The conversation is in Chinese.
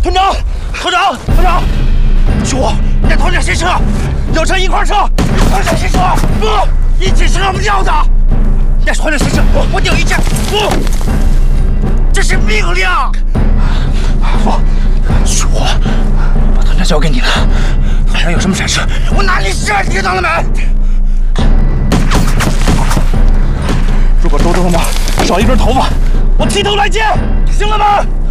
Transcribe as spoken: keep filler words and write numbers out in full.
团长，团长，团长，救我！你带团长下车，有车一块撤。团长下车，不，一起是让不掉的。带团长下车，我顶一下，不，这是命令。不，救我！把团长交给你了，团长有什么闪失，我拿你射，听到了没？如果周周他妈少一根头发，我剃头来见，听了吗？